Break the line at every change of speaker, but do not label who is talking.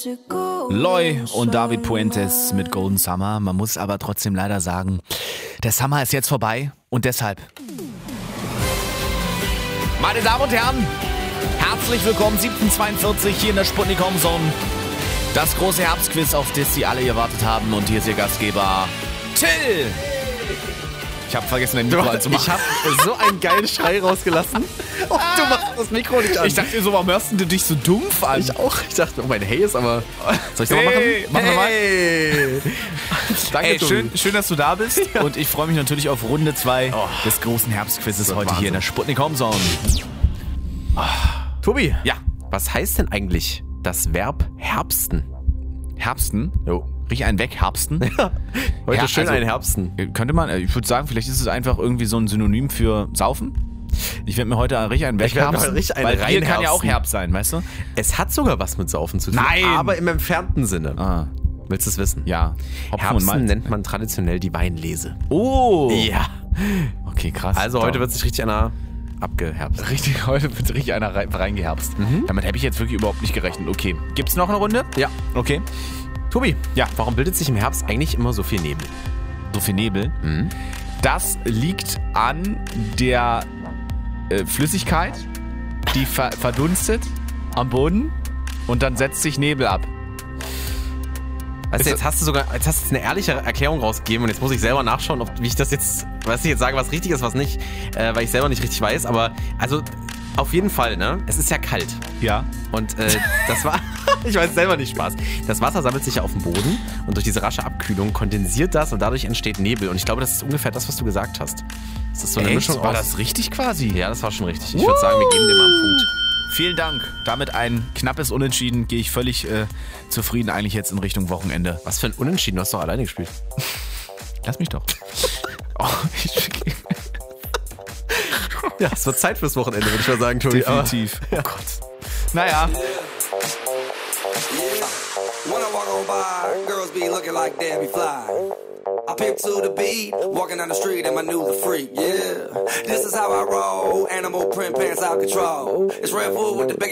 Loy und David Puentes mit Golden Summer. Man muss aber trotzdem leider sagen, der Summer ist jetzt vorbei und deshalb, meine Damen und Herren, herzlich willkommen, 17:42 hier in der Sputnik Home Zone. Das große Herbstquiz, auf das Sie alle gewartet haben. Und hier ist Ihr Gastgeber, Till. Ich habe vergessen, dein Mikro anzumachen.
Ich habe so einen geilen Schrei rausgelassen. Oh, du machst das Mikro nicht an.
Ich dachte so, warum hörst du dich so dumpf an?
Ich auch. Ich dachte, oh, mein Hey ist aber... Soll ich nochmal machen?
Machen wir mal.
Hey. Danke,
Hey, schön, dass du da bist. Ja. Und ich freue mich natürlich auf Runde 2 des großen Herbstquizzes heute
Wahnsinn.
hier in der Sputnik Home Zone.
Tobi,
Ja,
was heißt denn eigentlich das Verb herbsten?
Herbsten.
Jo.
Riech einen weg, Herbsten.
Heute
Ja,
schön
also-
ein Herbsten.
Könnte man, ich würde sagen, vielleicht ist es einfach irgendwie so ein Synonym für Saufen. Ich werde mir heute richtig einen
Ich werd mir
wegherbsten,
heute richtig einen
weil Bier kann ja auch
reinherbsten.
Herbst sein, weißt du?
Es hat sogar was mit Saufen zu tun.
Nein!
Aber im entfernten Sinne.
Ah,
Willst du es wissen?
ja. Hopfen und
Herbsten
Malz.
nennt man traditionell die Weinlese.
Oh!
Ja.
Okay, krass.
Also heute wird sich richtig einer abgeherbst.
Richtig, heute wird richtig einer reingeherbst. Damit habe ich jetzt wirklich überhaupt nicht gerechnet. Okay, gibt's noch eine Runde?
Ja.
Okay.
Tobi,
Ja.
warum bildet sich im Herbst eigentlich immer so viel Nebel?
So viel Nebel. Das liegt an der Flüssigkeit, die verdunstet am Boden und dann setzt sich Nebel ab.
Weißt du, jetzt hast du eine ehrliche Erklärung rausgegeben und jetzt muss ich selber nachschauen, wie ich das jetzt, jetzt sage, was richtig ist, was nicht, weil ich selber nicht richtig weiß, aber also auf jeden Fall, ne? Es ist ja kalt
Ja.
und das war, ich weiß selber nicht, Spaß. Das Wasser sammelt sich ja auf dem Boden und durch diese rasche Abkühlung kondensiert das und dadurch entsteht Nebel und ich glaube, das ist ungefähr das, was du gesagt hast. Das ist so eine Mischung
war
aus...
das richtig quasi?
Ja, das war schon richtig. Ich würde sagen, wir geben dir mal einen Punkt.
Vielen Dank. Damit ein knappes Unentschieden. Gehe ich völlig zufrieden eigentlich jetzt in Richtung Wochenende.
Was für ein Unentschieden, du hast doch alleine gespielt.
Lass mich doch. Oh,
Ja, es wird Zeit fürs Wochenende, würde ich mal sagen, Tobi.
definitiv. Oh Gott. Naja.
When I walk on by, girls be looking like Debbie Fly. I pimp to the beat, walking down the street and my new the freak, yeah. This is how I roll, animal print pants out control. It's Red Bull with the big